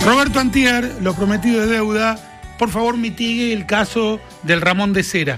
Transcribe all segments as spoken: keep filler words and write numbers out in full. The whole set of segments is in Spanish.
Roberto Antier, lo prometido es deuda. Por favor, mitigue el caso del Ramón de Cera.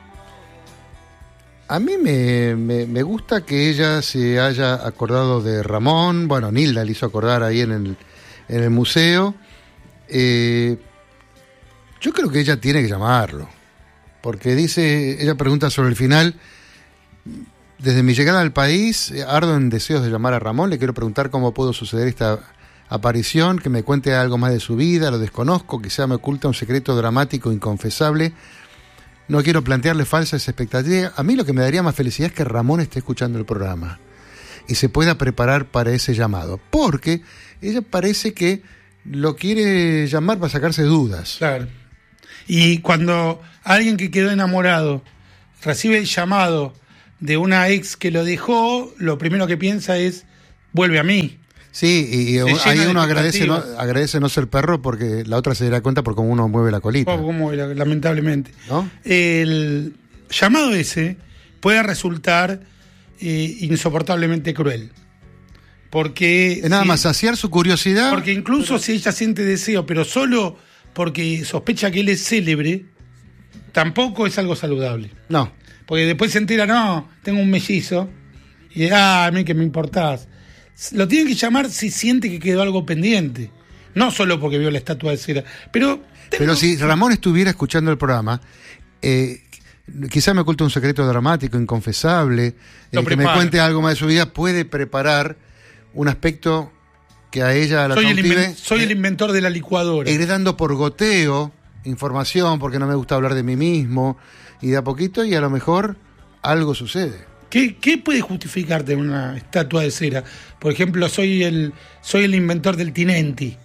A mí me, me, me gusta que ella se haya acordado de Ramón. Bueno, Nilda le hizo acordar ahí en el, en el museo. Eh, yo creo que ella tiene que llamarlo. Porque dice, ella pregunta sobre el final. Desde mi llegada al país, ardo en deseos de llamar a Ramón. Le quiero preguntar cómo pudo suceder esta aparición, que me cuente algo más de su vida, lo desconozco, quizá me oculta un secreto dramático inconfesable. No quiero plantearle falsas expectativas. A mí lo que me daría más felicidad es que Ramón esté escuchando el programa y se pueda preparar para ese llamado, porque ella parece que lo quiere llamar para sacarse dudas. Claro. Y cuando alguien que quedó enamorado recibe el llamado de una ex que lo dejó, lo primero que piensa es, vuelve a mí. Sí, y, y ahí uno agradece no, agradece no ser perro, porque la otra se dará cuenta por cómo uno mueve la colita. Como, lamentablemente. ¿No? El llamado ese puede resultar eh, insoportablemente cruel. Porque... Es nada si, más saciar su curiosidad. Porque incluso pero... si ella siente deseo, pero solo porque sospecha que él es célebre, tampoco es algo saludable. No. Porque después se entera, no, tengo un mellizo, y ah, a mí que me importás. Lo tienen que llamar si siente que quedó algo pendiente. No solo porque vio la estatua de cera. Pero, tengo... pero si Ramón estuviera escuchando el programa, eh, quizá me oculta un secreto dramático, inconfesable, eh, que me cuente algo más de su vida, puede preparar un aspecto que a ella la soy cautive. El soy eh, el inventor de la licuadora. Heredando por goteo información, porque no me gusta hablar de mí mismo, y de a poquito, y a lo mejor algo sucede. ¿Qué, ¿Qué puede justificarte una estatua de cera? Por ejemplo, soy el soy el inventor del Tinenti.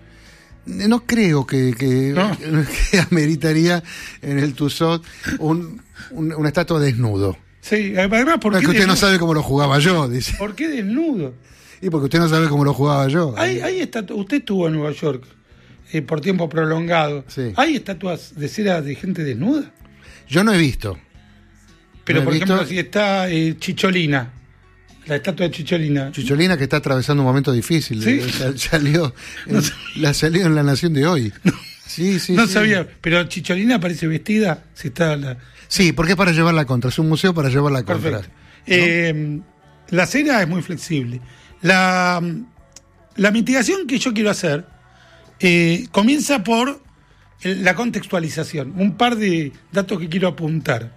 No creo que, que, ¿No? que ameritaría en el Tussaud un, un, una estatua desnudo. Sí, además, ¿por qué que usted desnudo? No sabe cómo lo jugaba yo, dice. ¿Por qué desnudo? Y porque usted no sabe cómo lo jugaba yo. Hay, hay estatu- usted estuvo en Nueva York eh, por tiempo prolongado. Sí. ¿Hay estatuas de cera de gente desnuda? Yo no he visto. Pero, no por visto... ejemplo, si está eh, Chicholina, la estatua de Chicholina. Chicholina, que está atravesando un momento difícil. ¿Sí? Sal, salió, no en, la salió en La Nación de hoy. No, sí, sí, no sí. sabía, pero Chicholina aparece vestida. Si está la... Sí, porque es para llevarla contra. Es un museo para llevarla contra. Perfecto. ¿No? Eh, la cera es muy flexible. La, la mitigación que yo quiero hacer eh, comienza por el, la contextualización. Un par de datos que quiero apuntar.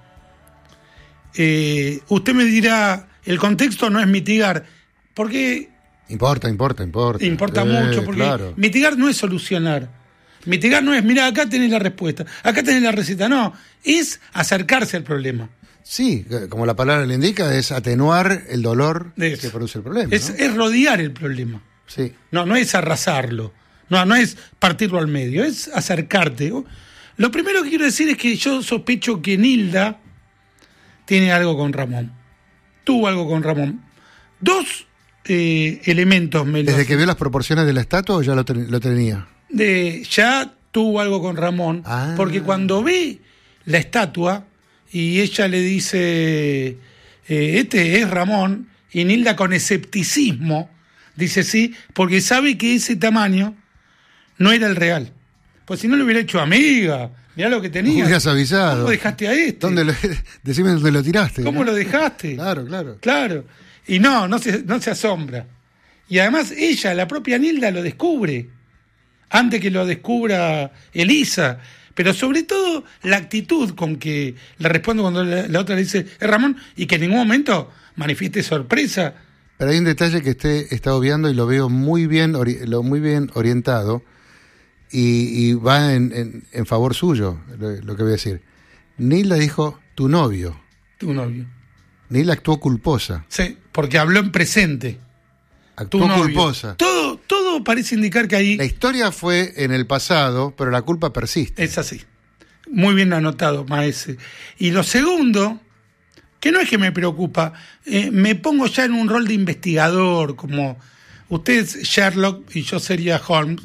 Eh, usted me dirá, el contexto no es mitigar, porque... Importa, importa, importa. Importa eh, mucho, porque claro. Mitigar no es solucionar. Mitigar no es, mira, acá tenés la respuesta, acá tenés la receta, no, es acercarse al problema. Sí, como la palabra le indica, es atenuar el dolor es, que produce el problema. Es, ¿no? es rodear el problema. Sí. No, no es arrasarlo, no, no es partirlo al medio, es acercarte. Lo primero que quiero decir es que yo sospecho que Nilda tiene algo con Ramón. Tuvo algo con Ramón. Dos eh, elementos me lo... ¿Desde que vio las proporciones de la estatua o ya lo, ten, lo tenía? De, ya tuvo algo con Ramón, ah. porque cuando ve la estatua y ella le dice, eh, este es Ramón, y Nilda con escepticismo dice sí, porque sabe que ese tamaño no era el real. Pues si no lo hubiera hecho amiga... Mirá lo que tenías. Hubieras avisado. ¿Cómo dejaste a este? ¿Dónde lo, decime dónde lo tiraste. ¿Cómo ¿no? lo dejaste? Claro, claro. Claro. Y no, no se, no se asombra. Y además ella, la propia Nilda, lo descubre. Antes que lo descubra Elisa. Pero sobre todo la actitud con que le responde cuando la, la otra le dice, es Ramón, y que en ningún momento manifieste sorpresa. Pero hay un detalle que usted está obviando y lo veo muy bien, ori- lo muy bien orientado. Y, y va en, en, en favor suyo, lo, lo que voy a decir. Nilda dijo, tu novio. Tu novio. Nilda actuó culposa. Sí, porque habló en presente. Actuó culposa. Todo, todo parece indicar que ahí... La historia fue en el pasado, pero la culpa persiste. Es así. Muy bien anotado, maese. Y lo segundo, que no es que me preocupa, eh, me pongo ya en un rol de investigador, como usted es Sherlock y yo sería Holmes...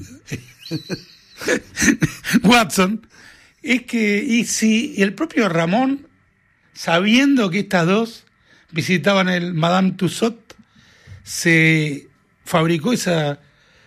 Watson, es que, y si el propio Ramón, sabiendo que estas dos visitaban el Madame Tussauds, se fabricó esa,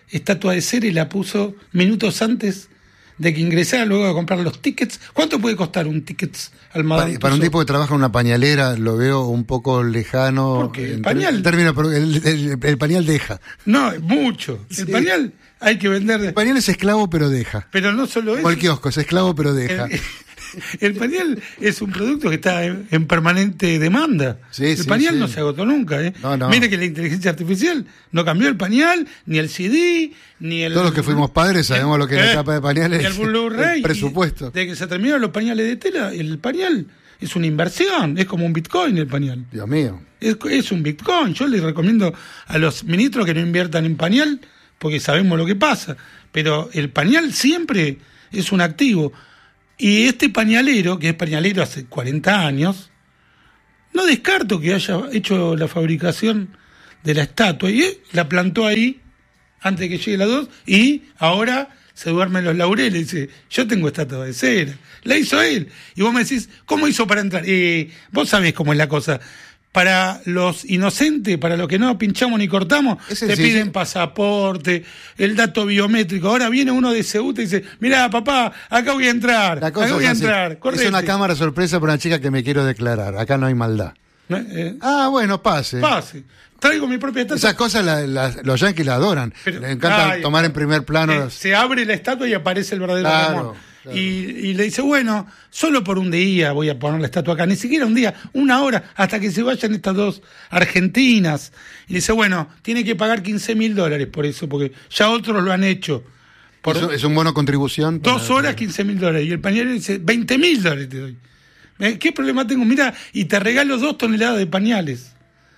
estatua de cera y la puso minutos antes de que ingresara, luego de comprar los tickets. ¿Cuánto puede costar un ticket al Madame Para, para un tipo que trabaja en una pañalera lo veo un poco lejano. Porque el en pañal... términos, pero el, el, el pañal deja. No, mucho. El Sí. pañal hay que vender... El pañal es esclavo pero deja. Pero no solo eso. Como el kiosco, es esclavo pero deja. El, el pañal es un producto que está en, en permanente demanda. Sí, el sí, pañal sí. no se agotó nunca. ¿eh? No, no. Mire que la inteligencia artificial no cambió el pañal, ni el C D, ni el... Todos los que fuimos padres sabemos lo que es la tapa de pañales. Ni el Blu-ray. El presupuesto. De que se terminaron los pañales de tela, el pañal es una inversión, es como un Bitcoin el pañal. Dios mío. Es, es un Bitcoin. Yo les recomiendo a los ministros que no inviertan en pañal, porque sabemos lo que pasa. Pero el pañal siempre es un activo. Y este pañalero, que es pañalero hace cuarenta años, no descarto que haya hecho la fabricación de la estatua y eh, la plantó ahí antes de que llegue la dos y ahora se duerme en los laureles y dice, yo tengo estatua de cera. La hizo él. Y vos me decís, ¿cómo hizo para entrar? Eh, vos sabés cómo es la cosa. Para los inocentes, para los que no pinchamos ni cortamos, Ese te sí, piden sí. pasaporte, el dato biométrico. Ahora viene uno de Ceuta y dice, mirá, papá, acá voy a entrar, La cosa acá voy a es así. entrar. Es Correte. una cámara sorpresa para una chica que me quiero declarar. Acá no hay maldad. ¿No? Eh, Ah, bueno, pase. pase. Traigo mi propia estatua. Esas cosas la- la- los yanquis la adoran. Pero- Les encanta Ay, tomar en primer plano. Eh, los- se abre la estatua y aparece el verdadero Claro, Ramón. claro. Y, y le dice, bueno, solo por un día voy a poner la estatua acá, ni siquiera un día, una hora, hasta que se vayan estas dos argentinas. Y le dice, bueno, tiene que pagar quince mil dólares por eso, porque ya otros lo han hecho. Por Eso es un bono contribución. para- dos horas, quince mil dólares. Y el pañalero dice, veinte mil dólares te doy. Eh, ¿Qué problema tengo? Mira, y te regalo dos toneladas de pañales.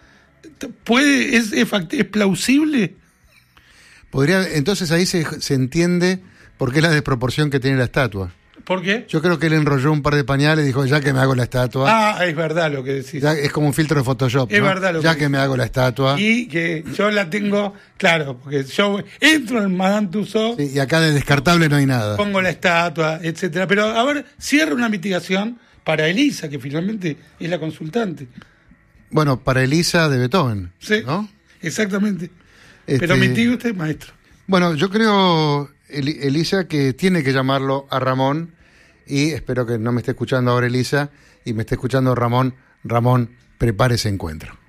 ¿Puede, es, es, fact- es plausible? Podría, entonces ahí se, se entiende por qué la desproporción que tiene la estatua. ¿Por qué? Yo creo que él enrolló un par de pañales y dijo, ya que me hago la estatua. Ah, es verdad lo que decís. Ya es como un filtro de Photoshop. Es ¿no? verdad lo ya que que me hago la estatua. Y que yo la tengo, claro, porque yo entro en Madame Tussauds, Sí, y acá de descartable no hay nada. pongo la estatua, etcétera. Pero a ver, cierra una mitigación para Elisa, que finalmente es la consultante. Bueno, para Elisa de Beethoven. Sí, ¿no? exactamente. Este, Pero mitigue usted, maestro. Bueno, yo creo, Eli- Elisa, que tiene que llamarlo a Ramón, y espero que no me esté escuchando ahora Elisa, y me esté escuchando Ramón. Ramón, prepare ese encuentro.